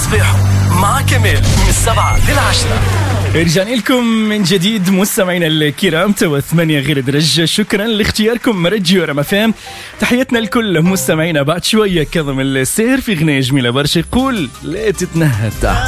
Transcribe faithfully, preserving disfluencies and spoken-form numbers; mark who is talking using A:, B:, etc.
A: تصبحوا مع كمال من السبعة للعشرة.
B: رجعنا لكم من جديد مستمعينا الكرام، توا ثمانية غير درجة. شكرا لاختياركم مرجي ورا مفام. تحياتنا لكل مستمعينا. بعد شوية كظم السير في غنية جميلة برشا يقول لا تتنهد.